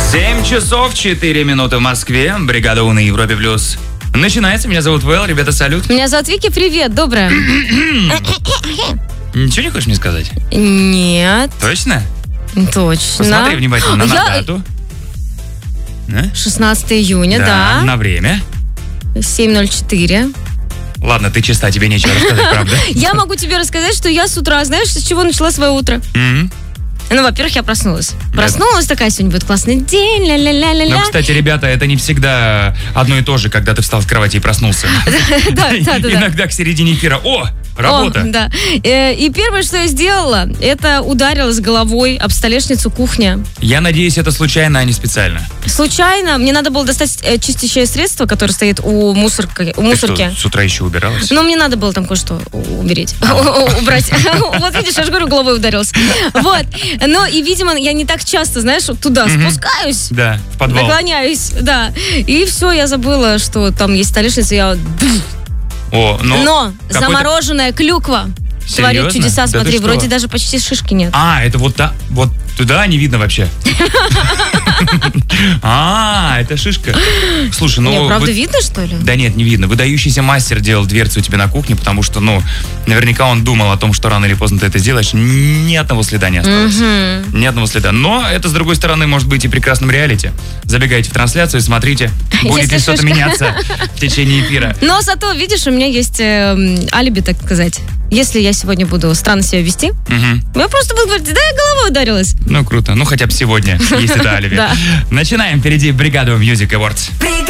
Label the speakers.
Speaker 1: 7 часов 4 минуты в Москве. Бригада У на Европе Плюс. Начинается. Меня зовут Вэл. Ребята, салют.
Speaker 2: Меня зовут Вики. Привет. Доброе.
Speaker 1: Ничего не хочешь мне сказать?
Speaker 2: Нет.
Speaker 1: Точно?
Speaker 2: Точно.
Speaker 1: Посмотри внимательно на дату.
Speaker 2: 16 июня, да.
Speaker 1: На время.
Speaker 2: 7:04.
Speaker 1: Ладно, ты чиста, тебе нечего рассказать, правда?
Speaker 2: Я могу тебе рассказать, что я с утра, знаешь, с чего начала свое утро? Ну, во-первых, я проснулась. Проснулась такая, сегодня будет классный день, ля-ля-ля-ля-ля.
Speaker 1: Ну, кстати, ребята, это не всегда одно и то же, когда ты встал с кровати и проснулся.
Speaker 2: Да.
Speaker 1: Иногда к середине эфира. О, работа.
Speaker 2: Да. И первое, что я сделала, это ударилась головой об столешницу кухня.
Speaker 1: Я надеюсь, это случайно, а не специально.
Speaker 2: Случайно. Мне надо было достать чистящее средство, которое стоит у мусорки.
Speaker 1: Ты что, с утра еще убиралась?
Speaker 2: Но мне надо было там кое-что убрать. Вот видишь, я же говорю, головой ударилась. Вот. Но и, видимо, я не так часто, знаешь, туда спускаюсь.
Speaker 1: Да, в подвал.
Speaker 2: Наклоняюсь, да. И все, я забыла, что там есть столешница, Но замороженная клюква творит чудеса,
Speaker 1: Да
Speaker 2: смотри, вроде даже почти шишки нет.
Speaker 1: Это вот туда не видно вообще. Это шишка. Слушай,
Speaker 2: правда видно, что ли?
Speaker 1: Да нет, не видно. Выдающийся мастер делал дверцу у тебя на кухне, потому что, наверняка он думал о том, что рано или поздно ты это сделаешь. Ни одного следа не осталось. Ни одного следа. Но это, с другой стороны, может быть и прекрасным реалити. Забегайте в трансляцию и смотрите, будет ли что-то меняться в течение эфира.
Speaker 2: Но зато, видишь, у меня есть алиби, так сказать. Если я сегодня буду странно себя вести, я просто буду говорить, да, я головой ударилась.
Speaker 1: Ну, круто. Ну, хотя бы сегодня, есть это алиби. Начинаем. Впереди бригада Music Awards.